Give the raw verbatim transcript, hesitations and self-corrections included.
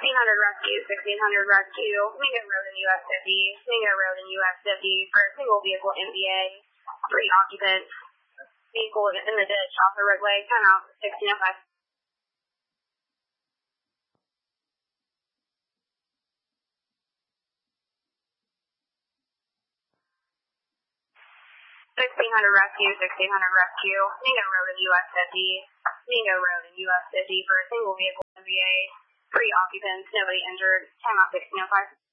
sixteen hundred rescue, sixteen hundred rescue, Mingo Road in U S fifty, Mingo Road in U S fifty for a single vehicle M V A, three occupants, vehicle in the ditch off the roadway, time out sixteen oh five. sixteen hundred rescue, sixteen hundred rescue, Mingo Road in U S fifty, Mingo Road in U S fifty for a single vehicle M V A, three occupants, nobody injured, time out sixteen oh five.